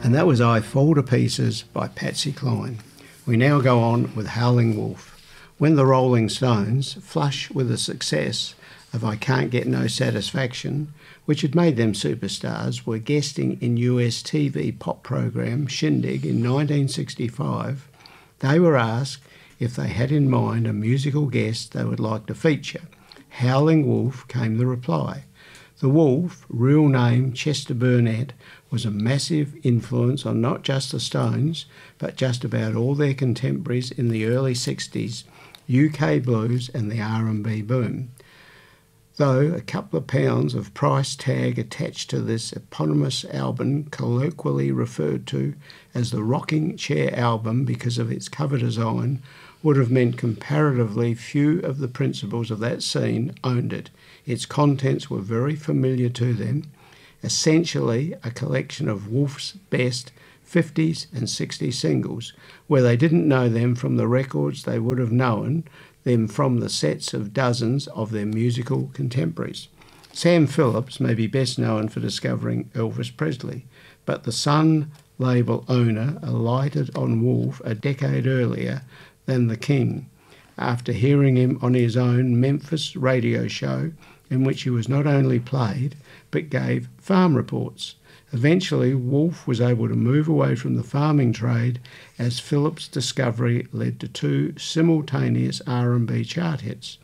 And that was I Fall to Pieces by Patsy Cline. We now go on with Howling Wolf. When the Rolling Stones, flush with the success of I Can't Get No Satisfaction, which had made them superstars, were guesting in US TV pop program Shindig in 1965, they were asked if they had in mind a musical guest they would like to feature. Howling Wolf came the reply. The Wolf, real name Chester Burnett, was a massive influence on not just the Stones, but just about all their contemporaries in the early 60s, UK blues and the R&B boom. Though a couple of pounds of price tag attached to this eponymous album, colloquially referred to as the Rocking Chair album because of its cover design, would have meant comparatively few of the principals of that scene owned it. Its contents were very familiar to them, essentially a collection of Wolf's best 50s and 60s singles, where they didn't know them from the records they would have known them from the sets of dozens of their musical contemporaries. Sam Phillips may be best known for discovering Elvis Presley, but the Sun label owner alighted on Wolf a decade earlier than the King, after hearing him on his own Memphis radio show, in which he was not only played, but gave farm reports. Eventually, Wolf was able to move away from the farming trade as Phillips' discovery led to two simultaneous R&B chart hits.